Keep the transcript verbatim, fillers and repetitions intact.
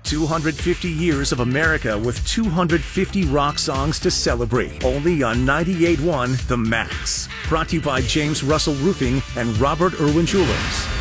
two hundred fifty years of America with two hundred fifty rock songs to celebrate. Only on ninety-eight point one The Max. Brought to you by James Russell Roofing and Robert Irwin Jewelers.